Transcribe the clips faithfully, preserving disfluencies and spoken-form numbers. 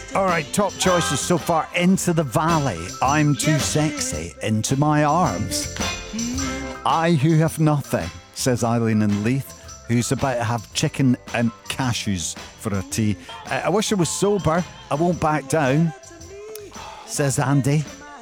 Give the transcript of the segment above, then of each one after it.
Alright, top choices so far. Into the Valley, I'm Too Sexy, Into My Arms. I Who Have Nothing, says Eileen and Leith, who's about to have chicken and cashews for her tea. Uh, I wish I was sober, I won't back down, says Andy.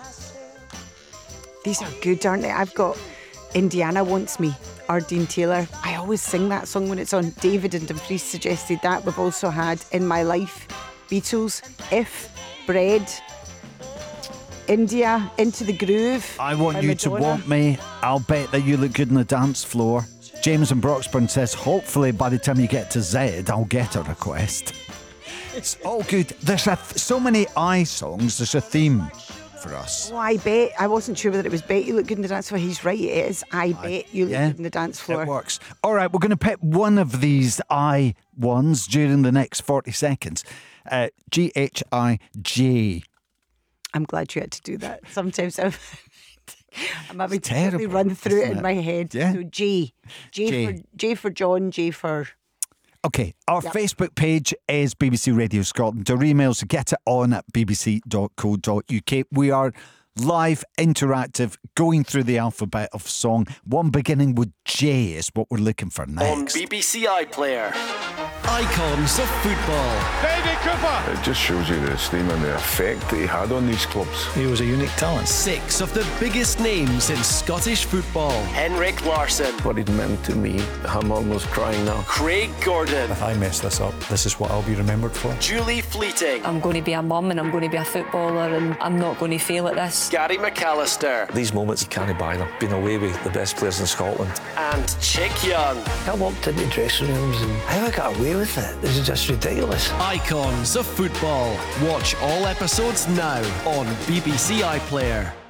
These are good, aren't they? I've got Indiana Wants Me, Ardeen Taylor. I always sing that song when it's on. David and Dumfries suggested that. We've also had In My Life, Beatles, If, Bread, India, Into the Groove. I Want by You Madonna. to Want Me, I'll Bet That You Look Good on the Dance Floor. James in Broxburn says, hopefully by the time you get to Z, I'll get a request. It's all good. There's a th- so many I songs, there's a theme for us. Oh, I bet. I wasn't sure whether it was Bet You Look Good in the Dance Floor. He's right, it is. I Bet You Look yeah, Good in the Dance Floor. It works. All right, we're going to pick one of these I ones during the next forty seconds. Uh, G H I J. I'm glad you had to do that. Sometimes I'm, I'm having It's to really terrible, run through it isn't in it? my head. Yeah. So J. J, J. for J for John, J for... Okay, our Yep. Facebook page is B B C Radio Scotland. Our emails to get it on at b b c dot co dot u k. We are live, interactive, going through the alphabet of song. One beginning with J is what we're looking for On next. B B C iPlayer. Icons of football. David Cooper. It just shows you the esteem and the effect that he had on these clubs. He was a unique talent. Six of the biggest names in Scottish football. Henrik Larsson. What it meant to me, I'm almost crying now. Craig Gordon. If I mess this up, this is what I'll be remembered for. Julie Fleeting. I'm going to be a mum and I'm going to be a footballer and I'm not going to fail at this. Gary McAllister. These moments, you can't buy them. Been away with the best players in Scotland. And Chick Young. I walked into dressing rooms and how I got away with it. This is just ridiculous. Icons of football. Watch all episodes now on B B C iPlayer.